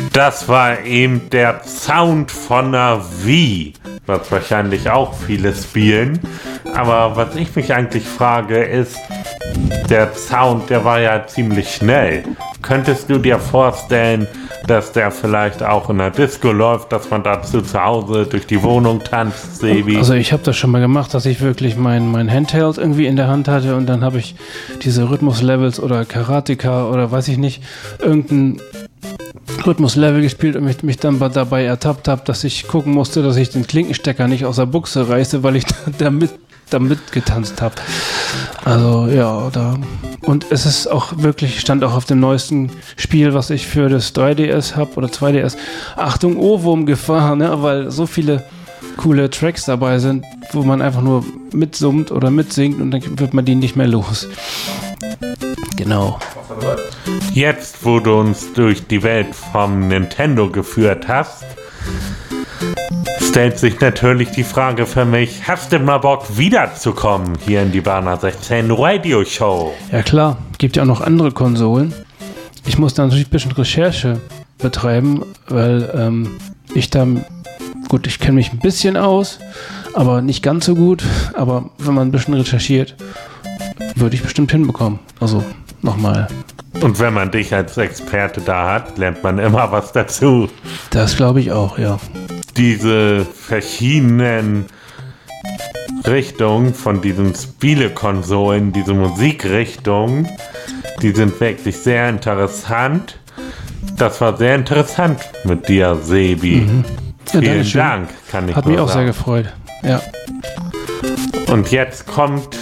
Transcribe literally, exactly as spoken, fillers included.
Das war eben der Sound von einer Wii, was wahrscheinlich auch viele spielen. Aber was ich mich eigentlich frage ist, der Sound, der war ja ziemlich schnell. Könntest du dir vorstellen, dass der vielleicht auch in der Disco läuft, dass man dazu zu Hause durch die Wohnung tanzt, Sebi? Also ich habe das schon mal gemacht, dass ich wirklich mein, mein Handheld irgendwie in der Hand hatte und dann habe ich diese Rhythmus-Levels oder Karateka oder weiß ich nicht, irgendein Rhythmus-Level gespielt und mich, mich dann dabei ertappt habe, dass ich gucken musste, dass ich den Klinkenstecker nicht aus der Buchse reiße, weil ich damit damit getanzt habe. Also ja, da und es ist auch wirklich, stand auch auf dem neuesten Spiel, was ich für das drei D S habe oder zwei D S. Achtung, Ohrwurm-Gefahr, ne? Weil so viele coole Tracks dabei sind, wo man einfach nur mitsummt oder mitsingt und dann wird man die nicht mehr los. Genau. Jetzt, wo du uns durch die Welt vom Nintendo geführt hast, stellt sich natürlich die Frage für mich, hast du mal Bock wiederzukommen hier in die Warner sechzehn Radio Show? Ja klar, gibt ja auch noch andere Konsolen. Ich muss da natürlich ein bisschen Recherche betreiben, weil ähm, ich da, gut, ich kenne mich ein bisschen aus, aber nicht ganz so gut, aber wenn man ein bisschen recherchiert, würde ich bestimmt hinbekommen. Also nochmal. Und wenn man dich als Experte da hat, lernt man immer was dazu. Das glaube ich auch, ja. Diese verschiedenen Richtungen von diesen Spielekonsolen, diese Musikrichtungen, die sind wirklich sehr interessant. Das war sehr interessant mit dir, Sebi. Mhm. Ja, vielen Dank, kann ich Hat nur mich auch sagen. sehr gefreut, ja. Und jetzt kommt